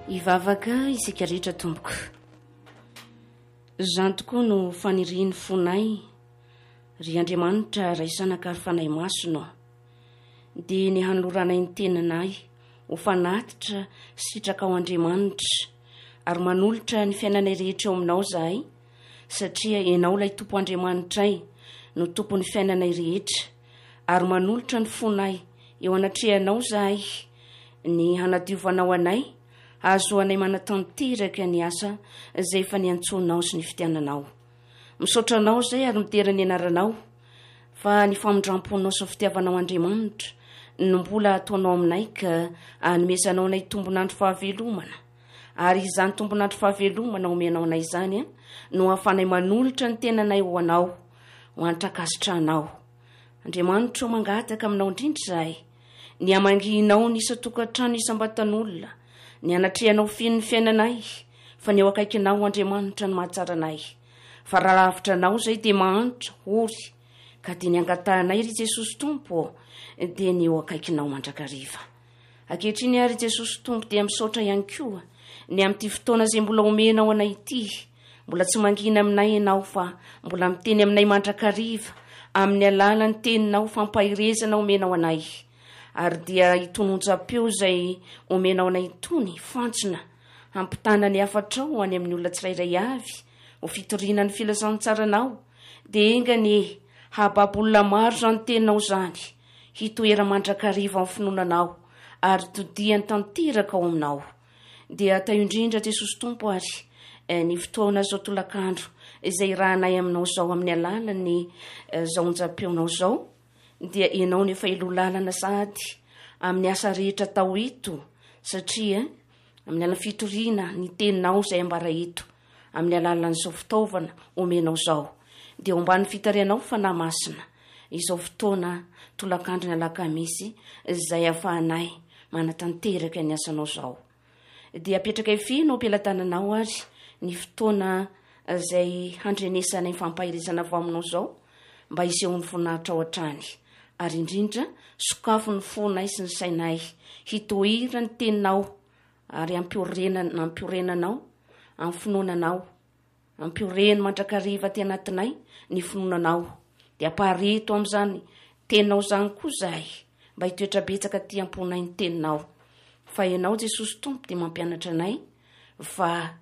Ivavaka isika rehetra tompoko. Zany tokoa no faniriany fonay ry Andriamanitra raisanaka fanay masonao. Dia ny hanoloranay ny tenanay ho fanatitra sitraka ao Andriamanitra ary manolotra ny fiainanay rehetra eo aminao zahay, satria ianao ilay Tompo Andriamanitray no tompo ny fiainanay rehetra ary manolotra ny fonay eo anatrehanao zahay ny hanadiovanao anay, azoanay manatanteraka ny asa izay efa niantsonao sy ny fitiananao. Misaotra anao zay ary mitera ny anaranao fa ny famondramponao sy fitiavanao Andriamanitra no mbola ataonao aminay ka anomesanao anay tombonandro fahavelomana, ary izany tombonandro fahavelomana omenao anay izany no ahafanay manolotra ny tenanay ho anao, ho antrakasitra anao. Andriamanitra mangataka aminao indrindra zahay, ny amanginao ny isa-tokantrano isam-batan'olona, ny anatrehanao fino ny fiainanay, fa ny eo akaikinao Andriamanitra no mahatsara anay. Fa raha lavitra anao zay dia mahantra ory, ka dia ny angatahanay ry Jesosy Tompo dia ny eo akaikinao mandrakariva. Ankehitriny ary Jesosy Tompo dia misaotra ihany koa ny amin'ity fotoana izay mbola omenao anay ity, mbola tsy mangina aminay ianao fa mbola miteny aminay mandrakariva amin'ny alalan'ny teninao fampahirezana omenao anay. Ary dia itony onjam-peo izay omenao anay itony fantsona hampitana ny afatrao any amin'ny olona tsirairay avy ho fitoriana ny filazantsaranao, dia engany hababolona maro zany teninao zany hitoera mandrakariva amin'ny finoananao ary todiany tanteraka ao aminao. Dia atao indrindra Jesosy Tompo ary ny fotoana zao tolakandro izay rahanay aminao zao amin'ny alalan'ny zao onjam-peonao zao, dia ianao ny efa ilolalana sady amin'ny asa rehetra tao ito, satria amin'ny alalan'ny fitoriana ny teninao izay ambara ito amin'ny alalan'izao fitaovana omenao zao, dia ombany fitarianao fanahy masina izao fotoana tolakandro ny alakamisy izay ahafahanay manatanteraka ny asanao zao. Dia apetraka ifino ampelantananao ary ny fotoana izay handrenesana ny fampahirizana avy aminao zao, mba iseho ny voninahitra ao hatrany, ary indrindra sokafo ny fonay sy ny sainay hitohira ny teninao ary ampiorenanao amin'ny finoananao, ampioreny mandrakariva ty anatinay ny finoananao. Dia ampahareto amin'izany teninao zany koa zahay mba hitoetra betsaka ty amponay ny teninao, fa ianao Jesosy Tompo dia mampianatra anay fa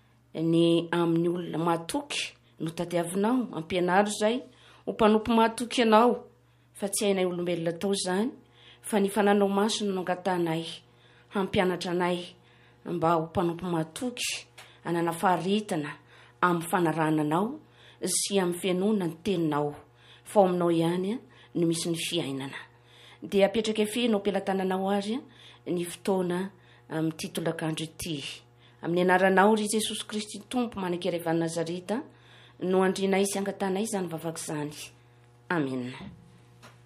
ny amin'ny olona mahatoky no tadiavinao ampianaro zay ho mpanompo mahatoky ianao, fa tsy hainay olombelona tao zany fa ny fananao masina no angatahanay hampianatra anay mba ho mpanompo mahatoky anana faharetana amin'ny fanarananao sy amin'ny fianona ny teninao, fa aminao ihany no misy ny fiainana. Dia apetraka efenao ampelantananao ary ny fotoana amin'ity tolakandro ity, amin'ny anaranao ry Jesosy Kristy Tompo Manan-Kerevany Nazareta no andrinay sy angatanay zany vavaka zany. Amen.